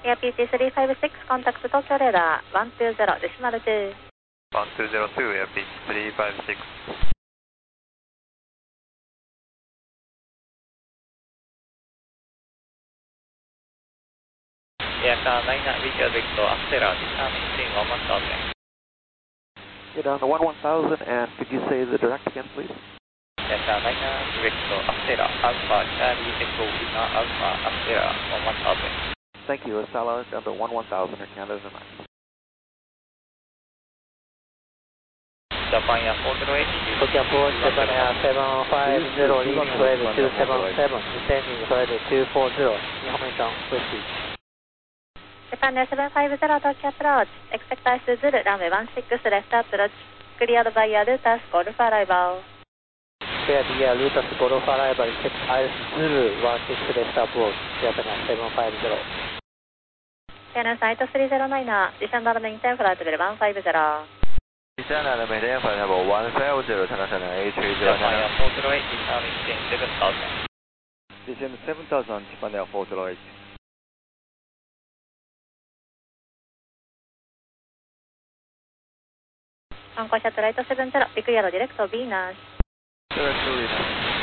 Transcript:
Air PT356, contact Tokyo radar 120, decimal 2. 1202, Air PT356. Aircraft 9 visual Victor, Accelerate, dismissing 11,000. Get down to 11000, and could you say the direct again, please? Aircraft 9 Victor, Accelerate, Alpha, Charlie, Echo, Lima, Alpha, Accelerate, 11,000. Thank you, Accelerate down to 11000 or Canada 9. Japan Air 408, Tokyo Airport, Japan Air 750, leaving flight 277, descending flight 240, information whiskey. Japan Air 750, Tokyo approach. Expect ICE Zulu, runway 16 left approach. Cleared by Arutas, Golf arrival. Cleared by Arutas, Golf arrival, expect ICE Zulu, 16 left approach, Japan Air 750. Channel Site 309, descend and maintain flight level 150. Descend and maintain flight level 150, China A30. Japan Air 408, dismissing 7,000. Descend 7000, Japan Air 408. Concourse at right 70, be clear direct to Venus. Direct to Venus.